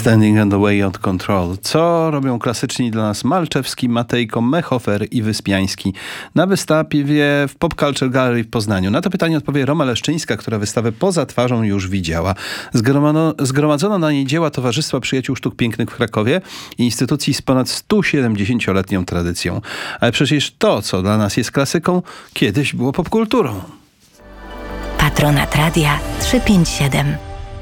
Standing on the Way Out Control. Co robią klasyczni dla nas Malczewski, Matejko, Mechofer i Wyspiański na wystawie w Pop Culture Gallery w Poznaniu? Na to pytanie odpowie Roma Leszczyńska, która wystawę Poza twarzą już widziała. Zgromadzono na niej dzieła Towarzystwa Przyjaciół Sztuk Pięknych w Krakowie i instytucji z ponad 170-letnią tradycją. Ale przecież to, co dla nas jest klasyką, kiedyś było popkulturą. Patronat Radia 357.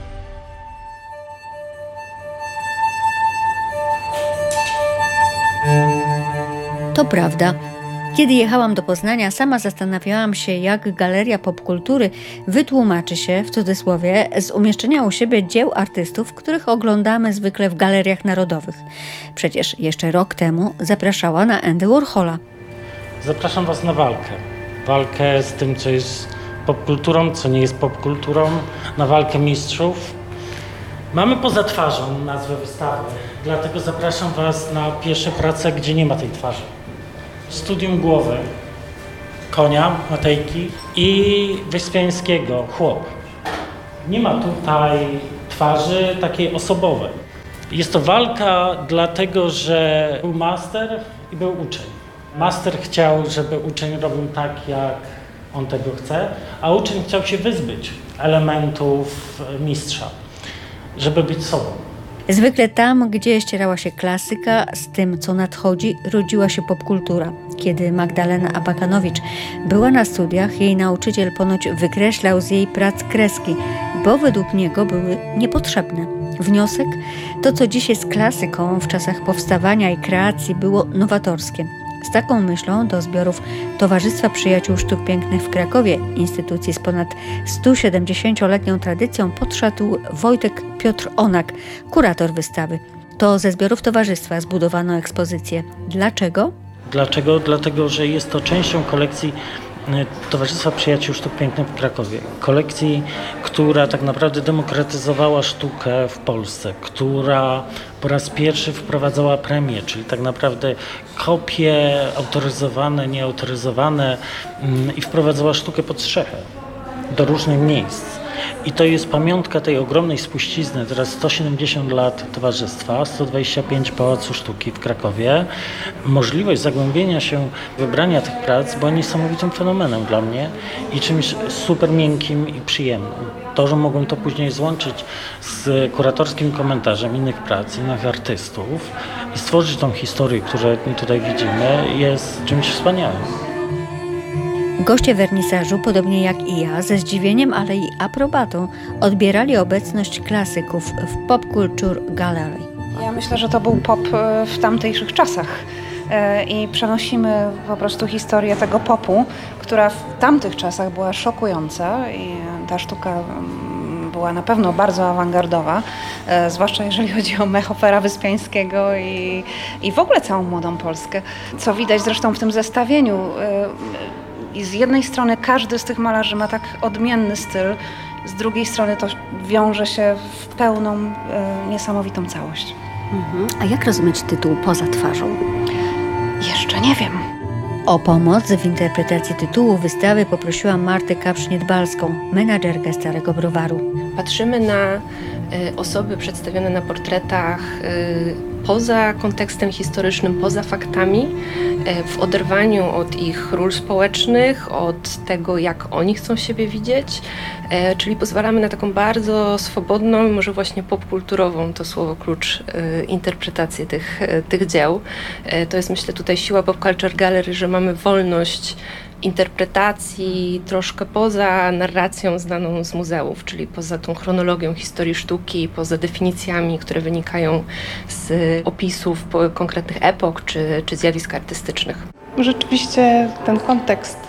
To prawda. Kiedy jechałam do Poznania, sama zastanawiałam się, jak Galeria Popkultury wytłumaczy się, w cudzysłowie, z umieszczenia u siebie dzieł artystów, których oglądamy zwykle w galeriach narodowych. Przecież jeszcze rok temu zapraszała na Andy Warhola. Zapraszam Was na walkę. Walkę z tym, co jest popkulturą, co nie jest popkulturą, na walkę mistrzów. Mamy Poza twarzą nazwę wystawy, dlatego zapraszam Was na pierwsze prace, gdzie nie ma tej twarzy. Studium głowy, konia, Matejki i Wyspiańskiego, chłop. Nie ma tutaj twarzy takiej osobowej. Jest to walka dlatego, że był master i był uczeń. Master chciał, żeby uczeń robił tak, jak on tego chce, a uczeń chciał się wyzbyć elementów mistrza, żeby być sobą. Zwykle tam, gdzie ścierała się klasyka z tym, co nadchodzi, rodziła się popkultura. Kiedy Magdalena Abakanowicz była na studiach, jej nauczyciel ponoć wykreślał z jej prac kreski, bo według niego były niepotrzebne. Wniosek? To, co dziś jest klasyką, w czasach powstawania i kreacji było nowatorskie. Z taką myślą do zbiorów Towarzystwa Przyjaciół Sztuk Pięknych w Krakowie, instytucji z ponad 170-letnią tradycją, podszedł Wojtek Piotr Onak, kurator wystawy. To ze zbiorów towarzystwa zbudowano ekspozycję. Dlaczego? Dlatego, że jest to częścią kolekcji Towarzystwa Przyjaciół Sztuk Pięknych w Krakowie. Kolekcji, która tak naprawdę demokratyzowała sztukę w Polsce, która po raz pierwszy wprowadzała premię, czyli tak naprawdę kopie autoryzowane, nieautoryzowane i wprowadzała sztukę pod strzechę do różnych miejsc. I to jest pamiątka tej ogromnej spuścizny, teraz 170 lat towarzystwa, 125 Pałacu Sztuki w Krakowie. Możliwość zagłębienia się, wybrania tych prac była niesamowitym fenomenem dla mnie i czymś super miękkim i przyjemnym. To, że mogłem to później złączyć z kuratorskim komentarzem innych prac, innych artystów i stworzyć tą historię, którą tutaj widzimy, jest czymś wspaniałym. Goście wernisażu, podobnie jak i ja, ze zdziwieniem, ale i aprobatą odbierali obecność klasyków w Pop Culture Gallery. Ja myślę, że to był pop w tamtejszych czasach i przenosimy po prostu historię tego popu, która w tamtych czasach była szokująca i ta sztuka była na pewno bardzo awangardowa, zwłaszcza jeżeli chodzi o Mechofera Wyspiańskiego i w ogóle całą młodą Polskę. Co widać zresztą w tym zestawieniu. I z jednej strony każdy z tych malarzy ma tak odmienny styl, z drugiej strony to wiąże się w pełną, niesamowitą całość. A jak rozumieć tytuł Poza twarzą? Jeszcze nie wiem. O pomoc w interpretacji tytułu wystawy poprosiłam Martę Kapsz-Niedbalską, menadżerkę Starego Browaru. Patrzymy na osoby przedstawione na portretach poza kontekstem historycznym, poza faktami, w oderwaniu od ich ról społecznych, od tego, jak oni chcą siebie widzieć, czyli pozwalamy na taką bardzo swobodną, może właśnie popkulturową, to słowo klucz, interpretację tych dzieł. To jest, myślę, tutaj siła Pop Culture Gallery, że mamy wolność interpretacji troszkę poza narracją znaną z muzeów, czyli poza tą chronologią historii sztuki, poza definicjami, które wynikają z opisów konkretnych epok czy zjawisk artystycznych. Rzeczywiście ten kontekst,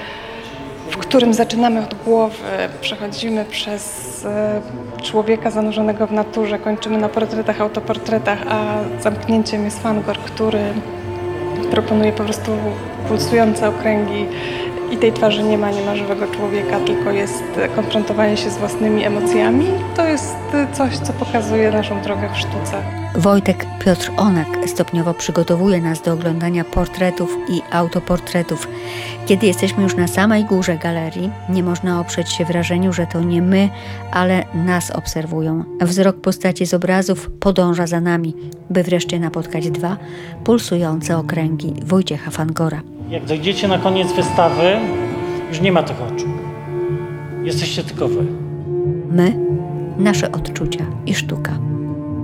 w którym zaczynamy od głowy, przechodzimy przez człowieka zanurzonego w naturze, kończymy na portretach, autoportretach, a zamknięciem jest Van Gogh, który proponuje po prostu pulsujące okręgi i tej twarzy nie ma żywego człowieka, tylko jest konfrontowanie się z własnymi emocjami. To jest coś, co pokazuje naszą drogę w sztuce. Wojtek Piotr Onak stopniowo przygotowuje nas do oglądania portretów i autoportretów. Kiedy jesteśmy już na samej górze galerii, nie można oprzeć się wrażeniu, że to nie my, ale nas obserwują. Wzrok postaci z obrazów podąża za nami, by wreszcie napotkać dwa pulsujące okręgi Wojciecha Fangora. Jak dojdziecie na koniec wystawy, już nie ma tych oczu. Jesteście tylko wy. My, nasze odczucia i sztuka.